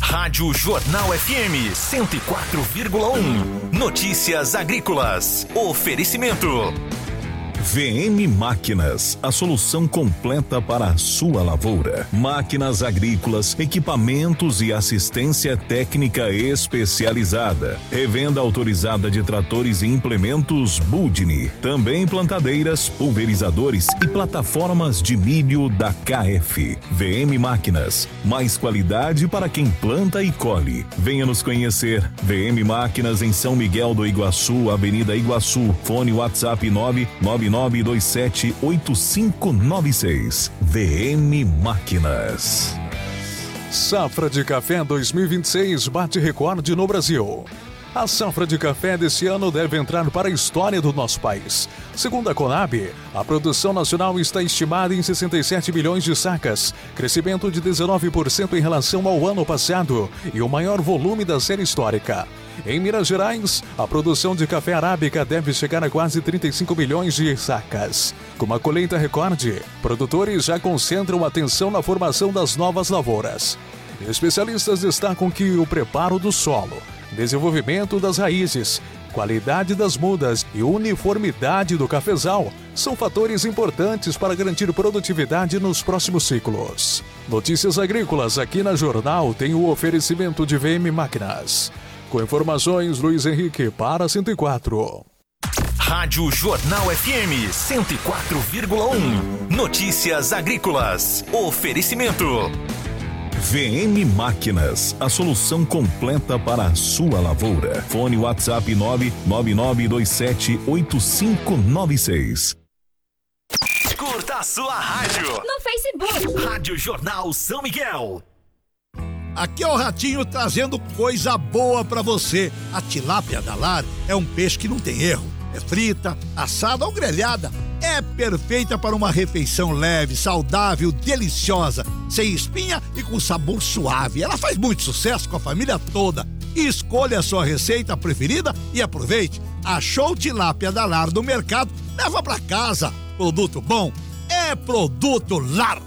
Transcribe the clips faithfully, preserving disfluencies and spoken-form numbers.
Rádio Jornal F M cento e quatro vírgula um. Notícias agrícolas. Oferecimento. V M Máquinas, a solução completa para a sua lavoura. Máquinas agrícolas, equipamentos e assistência técnica especializada. Revenda autorizada de tratores e implementos Budni. Também plantadeiras, pulverizadores e plataformas de milho da K F. V M Máquinas, mais qualidade para quem planta e colhe. Venha nos conhecer. V M Máquinas em São Miguel do Iguaçu, Avenida Iguaçu. Fone WhatsApp nove nove nove dois sete oito cinco nove seis. V M Máquinas. Safra de café dois mil e vinte e seis bate recorde no Brasil. A safra de café desse ano deve entrar para a história do nosso país. Segundo a Conab, a produção nacional está estimada em sessenta e sete milhões de sacas, crescimento de dezenove por cento em relação ao ano passado e o maior volume da série histórica. Em Minas Gerais, a produção de café arábica deve chegar a quase trinta e cinco milhões de sacas. Com uma colheita recorde, produtores já concentram atenção na formação das novas lavouras. Especialistas destacam que o preparo do solo, desenvolvimento das raízes, qualidade das mudas e uniformidade do cafezal são fatores importantes para garantir produtividade nos próximos ciclos. Notícias agrícolas aqui na Jornal tem o oferecimento de V M Máquinas. Com informações, Luiz Henrique para cento e quatro. Rádio Jornal F M cento e quatro vírgula um. Notícias agrícolas. Oferecimento. V M Máquinas, a solução completa para a sua lavoura. Fone WhatsApp nove nove nove dois sete oito cinco nove seis. Curta a sua rádio no Facebook. Rádio Jornal São Miguel. Aqui é o Ratinho trazendo coisa boa pra você. A tilápia da Lar é um peixe que não tem erro. É frita, assada ou grelhada. É perfeita para uma refeição leve, saudável, deliciosa, sem espinha e com sabor suave. Ela faz muito sucesso com a família toda. Escolha a sua receita preferida e aproveite. Achou tilápia da Lar no mercado? Leva pra casa. Produto bom é Produto Lar.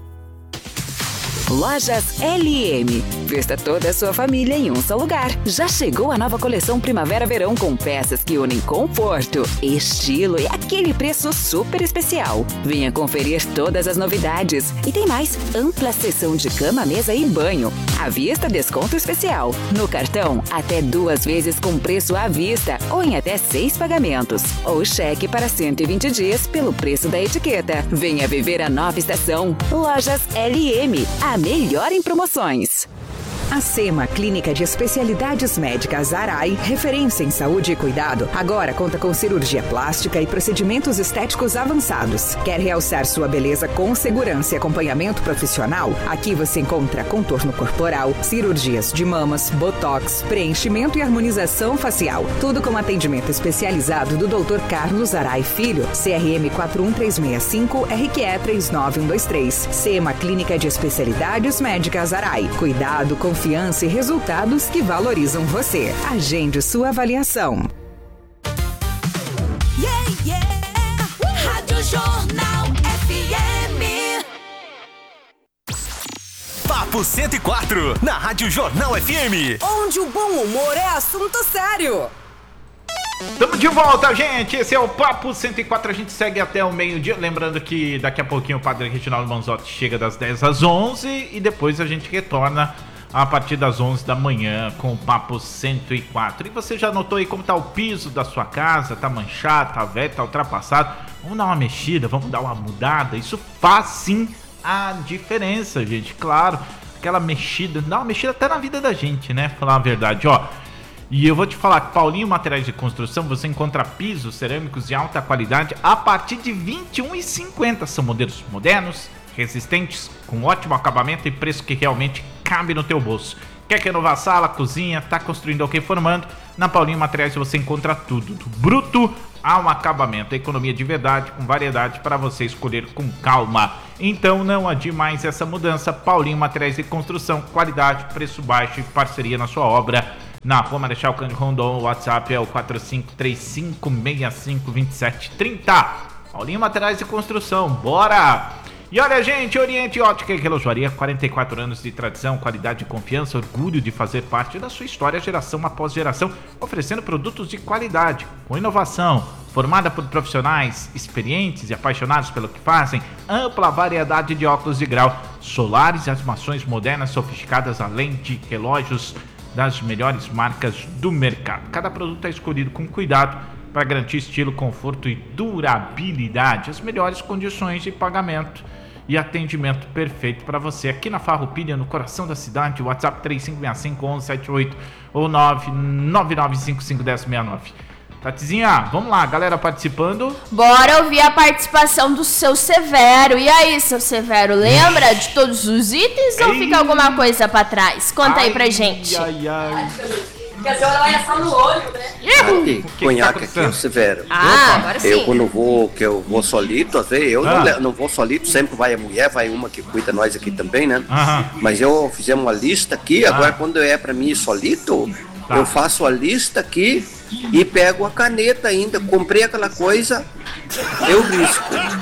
Lojas L M. Vista toda a sua família em um só lugar. Já chegou a nova coleção Primavera-Verão com peças que unem conforto, estilo e aquele preço super especial. Venha conferir todas as novidades. E tem mais, ampla seção de cama, mesa e banho. À vista, desconto especial. No cartão, até duas vezes com preço à vista ou em até seis pagamentos. Ou cheque para cento e vinte dias pelo preço da etiqueta. Venha viver a nova estação. Lojas L M. A melhor em promoções. A SEMA, Clínica de Especialidades Médicas Arai, referência em saúde e cuidado, agora conta com cirurgia plástica e procedimentos estéticos avançados. Quer realçar sua beleza com segurança e acompanhamento profissional? Aqui você encontra contorno corporal, cirurgias de mamas, botox, preenchimento e harmonização facial. Tudo com atendimento especializado do doutor Carlos Arai Filho, C R M quatro um três seis cinco, R Q E três nove um dois três. SEMA, Clínica de Especialidades Médicas Arai. Cuidado, confiança Confiança e resultados que valorizam você. Agende sua avaliação. Yeah, yeah. Uh! Rádio Jornal F M. Papo cento e quatro, na Rádio Jornal F M. Onde o bom humor é assunto sério. Tamo de volta, gente. Esse é o Papo cento e quatro. A gente segue até o meio-dia. Lembrando que daqui a pouquinho o Padre Reginaldo Manzotti chega das dez às onze e depois a gente retorna a partir das onze da manhã com o Papo cento e quatro. E você já notou aí como tá o piso da sua casa? Tá manchado, tá velho, tá ultrapassado? Vamos dar uma mexida, vamos dar uma mudada. Isso faz sim a diferença, gente. Claro, aquela mexida, dá uma mexida até na vida da gente, né? Falar a verdade, ó. E eu vou te falar que Paulinho Materiais de Construção, você encontra pisos cerâmicos de alta qualidade a partir de vinte e um reais e cinquenta centavos. São modelos modernos, resistentes, com ótimo acabamento e preço que realmente cabe no teu bolso. Quer renovar a sala, cozinha, tá construindo ou reformando? Na Paulinho Materiais você encontra tudo, do bruto ao acabamento. Economia de verdade, com variedade para você escolher com calma. Então não adie mais essa mudança. Paulinho Materiais de Construção, qualidade, preço baixo e parceria na sua obra. Na Rua Marechal Cândido Rondon, o WhatsApp é o quatro cinco três cinco seis cinco dois sete três zero. Paulinho Materiais de Construção, bora! E olha, gente, Oriente Ótica e Relojoaria, quarenta e quatro anos de tradição, qualidade e confiança, orgulho de fazer parte da sua história geração após geração, oferecendo produtos de qualidade, com inovação, formada por profissionais experientes e apaixonados pelo que fazem, ampla variedade de óculos de grau, solares e armações modernas sofisticadas, além de relógios das melhores marcas do mercado. Cada produto é escolhido com cuidado para garantir estilo, conforto e durabilidade, as melhores condições de pagamento e atendimento perfeito para você. Aqui na Farroupilha, no coração da cidade, WhatsApp três cinco seis cinco, um um sete oito ou nove nove nove cinco cinco um zero seis nove. Tatizinha, vamos lá, galera participando. Bora ouvir a participação do seu Severo. E aí, seu Severo, lembra de todos os itens Ei. ou fica alguma coisa pra trás? Conta ai, aí pra gente. Ai, ai. Porque a senhora vai assar no olho, né? Aqui, conhaque aqui, o Severo. Ah, agora sim. Eu quando vou, que eu vou solito, às vezes, eu ah. não, não vou solito, sempre vai a mulher, vai uma que cuida nós aqui também, né? Aham. Mas eu fizemos uma lista aqui, ah. agora quando é pra mim solito, tá. eu faço a lista aqui e pego a caneta ainda, comprei aquela coisa, eu risco.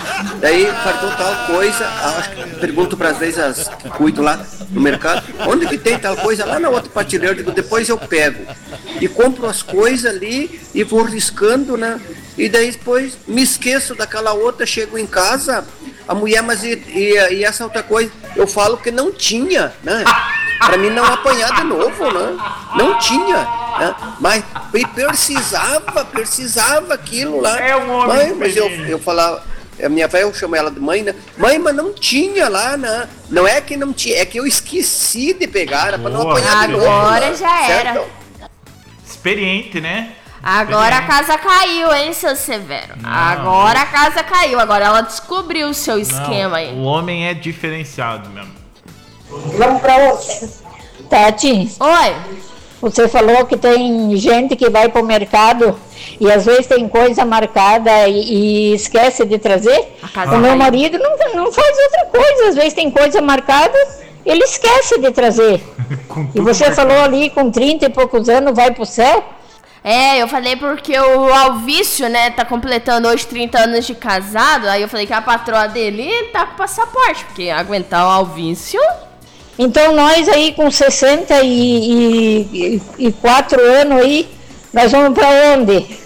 Daí faltou tal coisa, acho que pergunto para as vezes as que cuidam lá no mercado, onde que tem tal coisa? Lá na outra prateleira, eu digo, depois eu pego. E compro as coisas ali e vou riscando, né? E daí depois me esqueço daquela outra, chego em casa, a mulher, mas e, e, e essa outra coisa? Eu falo que não tinha, né? Para mim não apanhar de novo, né? Não tinha, né? Mas precisava, precisava aquilo lá. É um homem. Mãe, mas eu, eu falava, a minha velha, eu chamo ela de mãe, né? Mãe, mas não tinha lá, né? Não é que não tinha, é que eu esqueci de pegar, era para não apanhar de novo. Agora né? já era. Certo? Experiente, né? Agora a casa caiu, hein, seu Severo? Não, agora a casa caiu, agora ela descobriu o seu esquema não, aí. O homem é diferenciado mesmo. Vamos pra outra. Tati. Oi. Você falou que tem gente que vai pro mercado e às vezes tem coisa marcada e, e esquece de trazer. O meu marido não, não faz outra coisa, às vezes tem coisa marcada, ele esquece de trazer. E você falou ali com trinta e poucos anos vai pro céu? É, eu falei porque o Alvício, né, tá completando hoje trinta anos de casado, aí eu falei que a patroa dele tá com passaporte, porque aguentar o Alvício... Então nós aí com sessenta e quatro anos aí, nós vamos pra onde?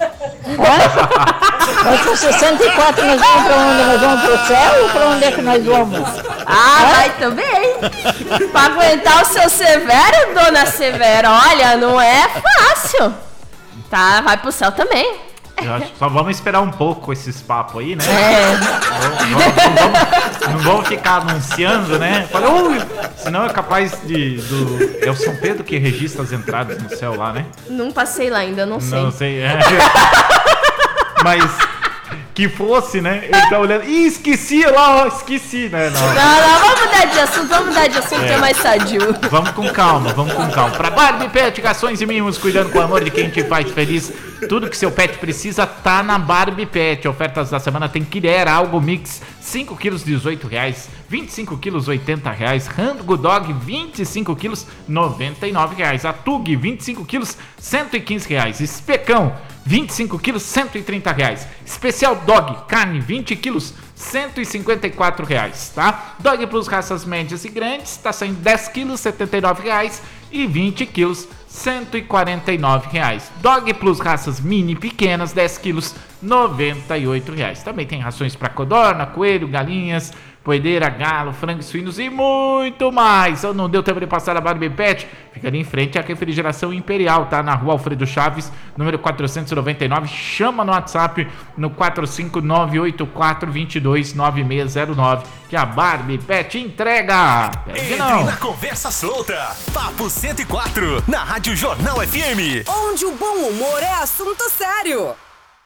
Nós com sessenta e quatro nós vamos pra onde? Nós vamos pro céu ou pra onde é que nós vamos? Ah, Hã? vai também. Pra aguentar o seu Severo, dona Severa, olha, não é fácil. Tá, vai pro céu também. Eu acho que só vamos esperar um pouco esses papos aí, né? É. Não, não, não, vamos, não vamos ficar anunciando, né? Fala, ui, senão é capaz de... Do, é o São Pedro que registra as entradas no céu lá, né? Não passei lá ainda, não sei. Não sei, é. Mas... Que fosse, né? Ele tá olhando. Ih, esqueci lá, ó, esqueci, né? Não. não, não, vamos mudar de assunto, vamos mudar de assunto é. que é mais sadio. Vamos com calma, vamos com calma. Pra Barbie Pet, rações e mimos, cuidando com amor de quem te faz feliz. Tudo que seu pet precisa tá na Barbie Pet. Ofertas da semana tem Killer Algo Mix, cinco quilos, dezoito reais. vinte e cinco quilos, oitenta reais. Rango Dog, vinte e cinco quilos, noventa e nove reais. Atug, vinte e cinco quilos, cento e quinze reais. Especão, vinte e cinco quilos, cento e trinta reais. Especial Dog, carne, vinte quilos, cento e cinquenta e quatro reais, tá? Dog Plus raças médias e grandes, tá saindo dez quilos, setenta e nove reais. E vinte quilos, cento e quarenta e nove reais. Dog Plus raças mini pequenas, dez quilos, noventa e oito reais. Também tem rações para codorna, coelho, galinhas, poedeira, galo, frangos, suínos e muito mais. Ou não deu tempo de passar a Barbie Pet? Fica ali em frente à Refrigeração Imperial, tá? Na rua Alfredo Chaves, número quatrocentos e noventa e nove. Chama no WhatsApp no quatro cinco nove oito quatro dois dois nove seis zero nove que a Barbie Pet entrega. Entre na conversa solta. Papo cento e quatro, na Rádio Jornal F M. Onde o bom humor é assunto sério.